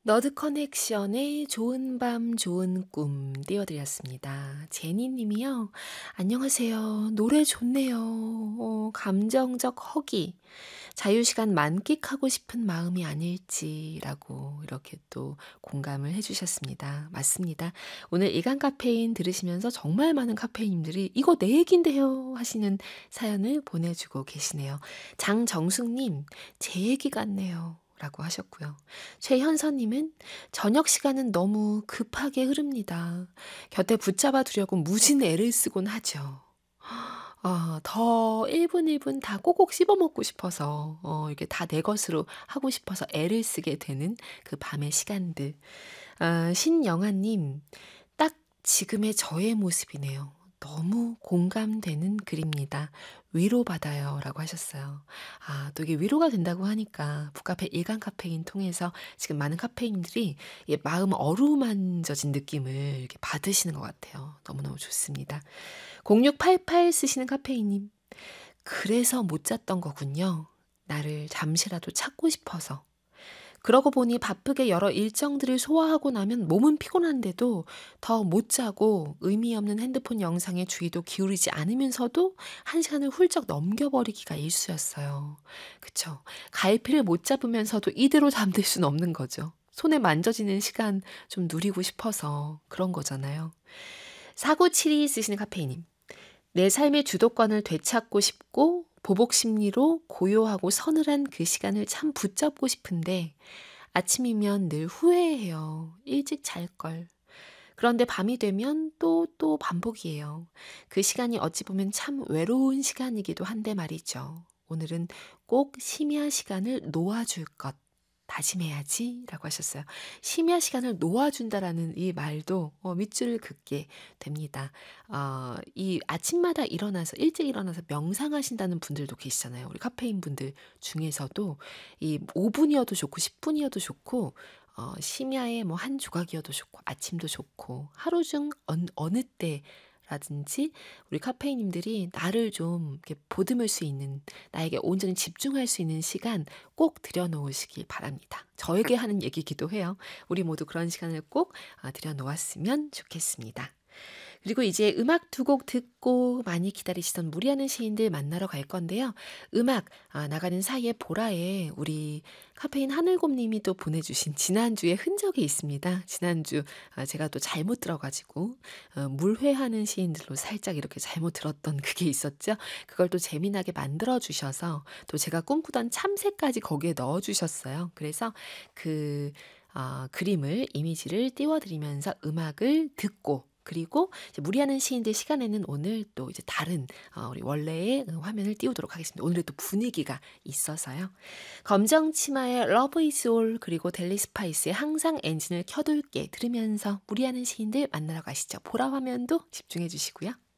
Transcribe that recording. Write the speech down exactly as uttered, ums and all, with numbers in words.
너드 커넥션의 좋은 밤 좋은 꿈 띄워드렸습니다. 제니 님이요. 안녕하세요. 노래 좋네요. 어, 감정적 허기. 자유시간 만끽하고 싶은 마음이 아닐지라고 이렇게 또 공감을 해주셨습니다. 맞습니다. 오늘 이간 카페인 들으시면서 정말 많은 카페인님들이 이거 내 얘긴데요 하시는 사연을 보내주고 계시네요. 장정숙님, 제 얘기 같네요. 라고 하셨고요. 최현서님은 저녁 시간은 너무 급하게 흐릅니다. 곁에 붙잡아 두려고 무진 애를 쓰곤 하죠. 아, 더 일 분 일 분 다 꼭꼭 씹어 먹고 싶어서, 어, 이렇게 다 내 것으로 하고 싶어서 애를 쓰게 되는 그 밤의 시간들. 아, 신영아님, 딱 지금의 저의 모습이네요. 너무 공감되는 글입니다. 위로받아요. 라고 하셨어요. 아, 또 이게 위로가 된다고 하니까 북카페 일간 카페인 통해서 지금 많은 카페인들이 마음 어루만져진 느낌을 이렇게 받으시는 것 같아요. 너무너무 좋습니다. 공육팔팔 쓰시는 카페인님. 그래서 못 잤던 거군요. 나를 잠시라도 찾고 싶어서. 그러고 보니 바쁘게 여러 일정들을 소화하고 나면 몸은 피곤한데도 더 못 자고 의미 없는 핸드폰 영상에 주의도 기울이지 않으면서도 한 시간을 훌쩍 넘겨버리기가 일쑤였어요. 그쵸? 갈피를 못 잡으면서도 이대로 잠들 수는 없는 거죠. 손에 만져지는 시간 좀 누리고 싶어서 그런 거잖아요. 사구칠이 쓰시는 카페이님. 내 삶의 주도권을 되찾고 싶고 보복 심리로 고요하고 서늘한 그 시간을 참 붙잡고 싶은데 아침이면 늘 후회해요. 일찍 잘 걸. 그런데 밤이 되면 또 또 반복이에요. 그 시간이 어찌 보면 참 외로운 시간이기도 한데 말이죠. 오늘은 꼭 심야 시간을 놓아줄 것. 다짐해야지 라고 하셨어요. 심야 시간을 놓아준다라는 이 말도 어, 밑줄을 긋게 됩니다. 어, 이 아침마다 일어나서 일찍 일어나서 명상하신다는 분들도 계시잖아요. 우리 카페인 분들 중에서도 이 오 분이어도 좋고 십 분이어도 좋고 어, 심야에 뭐 한 조각이어도 좋고 아침도 좋고 하루 중 어느, 어느 때 라든지 우리 카페인님들이 나를 좀 이렇게 보듬을 수 있는 나에게 온전히 집중할 수 있는 시간 꼭 들여놓으시길 바랍니다. 저에게 하는 얘기기도 해요. 우리 모두 그런 시간을 꼭 아, 들여놓았으면 좋겠습니다. 그리고 이제 음악 두 곡 듣고 많이 기다리시던 무리하는 시인들 만나러 갈 건데요. 음악 아, 나가는 사이에 보라에 우리 카페인 하늘곰님이 또 보내주신 지난주의 흔적이 있습니다. 지난주 아, 제가 또 잘못 들어가지고 어, 물회하는 시인들로 살짝 이렇게 잘못 들었던 그게 있었죠. 그걸 또 재미나게 만들어 주셔서 또 제가 꿈꾸던 참새까지 거기에 넣어 주셨어요. 그래서 그 어, 그림을 이미지를 띄워드리면서 음악을 듣고 그리고 이제 무리하는 시인들 시간에는 오늘 또 이제 다른 어, 우리 원래의 화면을 띄우도록 하겠습니다. 오늘의 또 분위기가 있어서요. 검정 치마의 Love is all 그리고 델리 스파이스의 항상 엔진을 켜둘게 들으면서 무리하는 시인들 만나러 가시죠. 보라 화면도 집중해 주시고요.